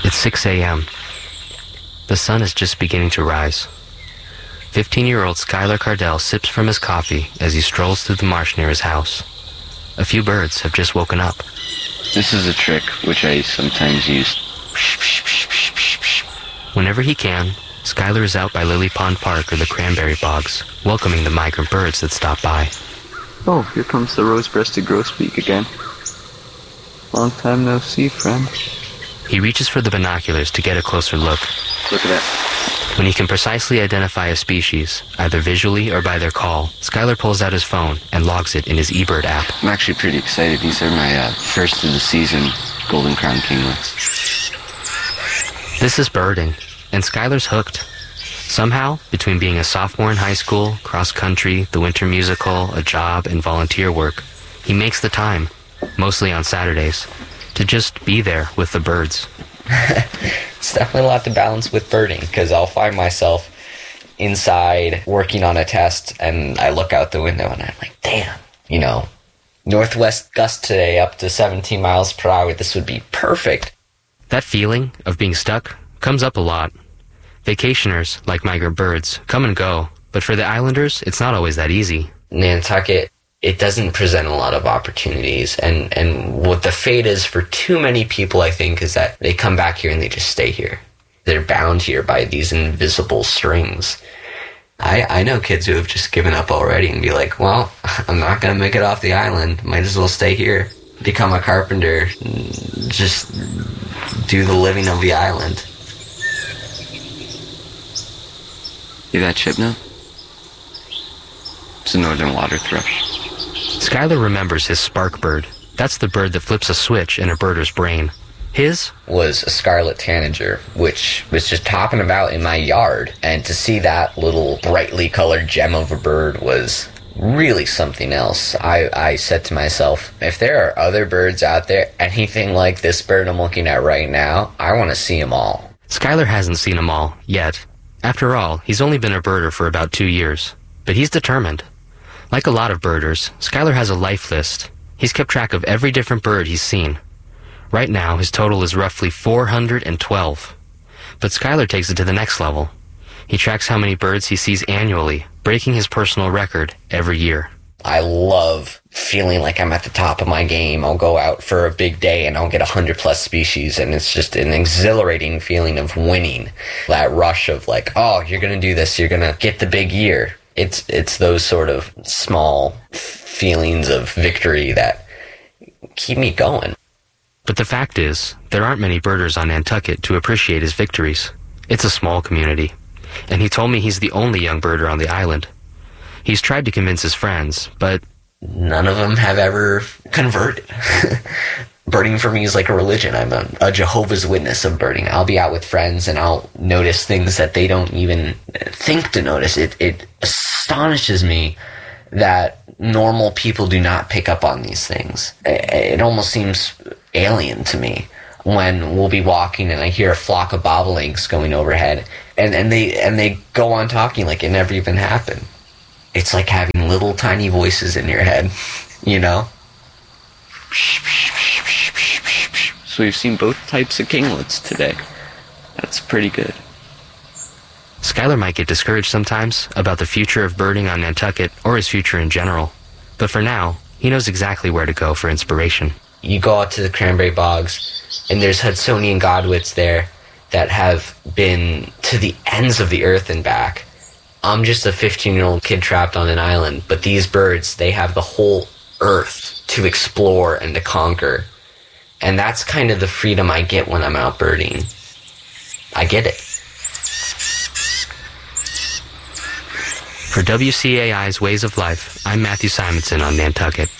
It's 6 a.m. The sun is just beginning to rise. 15-year-old Skylar Cardell sips from his coffee as he strolls through the marsh near his house. A few birds have just woken up. This is a trick which I sometimes use. Whenever he can, Skylar is out by Lily Pond Park or the cranberry bogs, welcoming the migrant birds that stop by. Oh, here comes the rose-breasted grosbeak again. Long time no see, friend. He reaches for the binoculars to get a closer look. Look at that. When he can precisely identify a species, either visually or by their call, Skylar pulls out his phone and logs it in his eBird app. I'm actually pretty excited. These are my first of the season golden crown kinglets. This is birding, and Skylar's hooked. Somehow, between being a sophomore in high school, cross-country, the winter musical, a job, and volunteer work, he makes the time, mostly on Saturdays, to just be there with the birds. It's definitely a lot to balance with birding, because I'll find myself inside working on a test, and I look out the window, and I'm like, damn, northwest gust today up to 17 miles per hour, this would be perfect. That feeling of being stuck comes up a lot. Vacationers, like migrant birds, come and go, but for the islanders, it's not always that easy. Nantucket, it doesn't present a lot of opportunities, and what the fate is for too many people, I think, is that they come back here and they just stay here. They're bound here by these invisible strings. I know kids who have just given up already and be like, well, I'm not going to make it off the island. Might as well stay here. Become a carpenter. Just do the living of the island. See that chip note? It's a northern water thrush. Skylar remembers his spark bird. That's the bird that flips a switch in a birder's brain. His was a scarlet tanager, which was just hopping about in my yard. And to see that little brightly colored gem of a bird was really something else. I said to myself, if there are other birds out there, anything like this bird I'm looking at right now, I want to see them all. Skylar hasn't seen them all, yet. After all, he's only been a birder for about 2 years. But he's determined. Like a lot of birders, Skylar has a life list. He's kept track of every different bird he's seen. Right now, his total is roughly 412. But Skylar takes it to the next level. He tracks how many birds he sees annually, breaking his personal record every year. I love feeling like I'm at the top of my game. I'll go out for a big day and I'll get 100+ species, and it's just an exhilarating feeling of winning. That rush of like, oh, you're going to do this, you're going to get the big year. It's those sort of small feelings of victory that keep me going. But the fact is, there aren't many birders on Nantucket to appreciate his victories. It's a small community. And he told me he's the only young birder on the island. He's tried to convince his friends, but none of them have ever converted. Birding for me is like a religion. I'm a Jehovah's Witness of birding. I'll be out with friends and I'll notice things that they don't even think to notice. It astonishes me that normal people do not pick up on these things. It almost seems alien to me when we'll be walking and I hear a flock of bobolinks going overhead and they go on talking like it never even happened. It's like having little tiny voices in your head, So we've seen both types of kinglets today. That's pretty good. Skylar might get discouraged sometimes about the future of birding on Nantucket or his future in general. But for now, he knows exactly where to go for inspiration. You go out to the cranberry bogs, and there's Hudsonian godwits there that have been to the ends of the earth and back. I'm just a 15-year-old kid trapped on an island, but these birds, they have the whole earth to explore and to conquer. And that's kind of the freedom I get when I'm out birding. I get it. For WCAI's Ways of Life, I'm Matthew Simonson on Nantucket.